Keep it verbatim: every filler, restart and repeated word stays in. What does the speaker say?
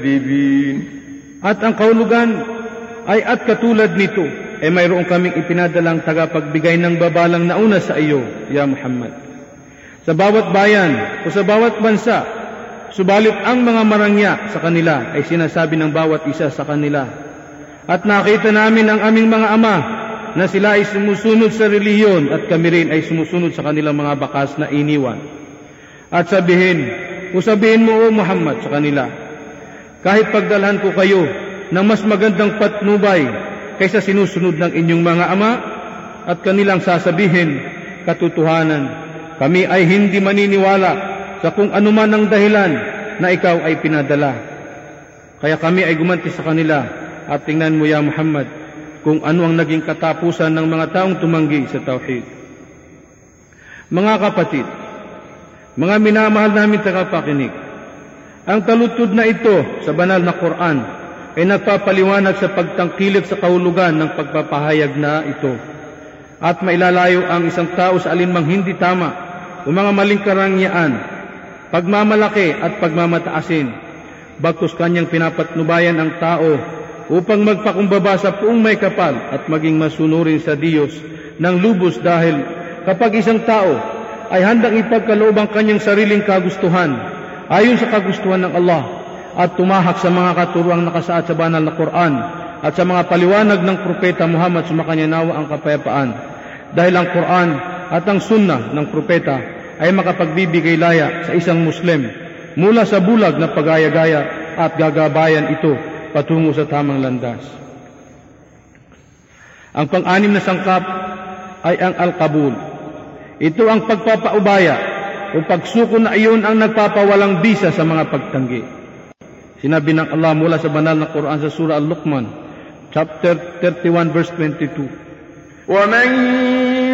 المكذبين. At ang kahulugan ay at katulad nito, ay mayroon kaming ipinadalang tagapagbigay ng babalang nauna sa iyo, ya Muhammad, sa bawat bayan o sa bawat bansa. Subalit ang mga marangya sa kanila ay sinasabi ng bawat isa sa kanila. At nakita namin ang aming mga ama na sila ay sumusunod sa relihiyon at kami rin ay sumusunod sa kanilang mga bakas na iniwan. At sabihin, o sabihin mo o Muhammad sa kanila, kahit pagdalhan ko kayo ng mas magandang patnubay kaysa sinusunod ng inyong mga ama, at kanilang sasabihin, katotohanan, kami ay hindi maniniwala sa kung anuman ang dahilan na ikaw ay pinadala. Kaya kami ay gumanti sa kanila, at tingnan mo ya Muhammad kung ano ang naging katapusan ng mga taong tumanggi sa tauhid. Mga kapatid, mga minamahal namin tagapakinig, ang talutod na ito sa banal na Quran ay nagpapaliwanag sa pagtangkilik sa kahulugan ng pagpapahayag na ito, at mailalayo ang isang tao sa alinmang hindi tama o mga maling karangyaan, pagmamalaki at pagmamataasin, bagkus kanyang pinapatnubayan ang tao upang magpakumbaba sa puong may kapal at maging masunurin sa Diyos ng lubos, dahil kapag isang tao ay handang ipagkaloob ang kanyang sariling kagustuhan ayon sa kagustuhan ng Allah at tumahak sa mga katuruang nakasaad sa banal na Quran at sa mga paliwanag ng propeta Muhammad, sumakanya nawa ang kapayapaan, dahil ang Quran at ang sunnah ng propeta ay makapagbibigay laya sa isang Muslim mula sa bulag na pagaya-gaya at gagabayan ito patungo sa tamang landas. Ang pang-anim na sangkap ay ang al-qabul. Ito ang pagpapaubaya o pagsuko na iyon ang nagpapawalang bisa sa mga pagtanggi. Sinabi ng Allah mula sa banal na Quran sa surah Al-Luqman, chapter thirty-one, verse twenty-two, وَمَنْ